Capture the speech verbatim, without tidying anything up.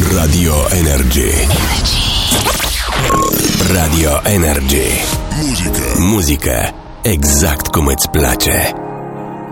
Radio Energy. Radio Energy. Muzică. Muzică exact cum îți place.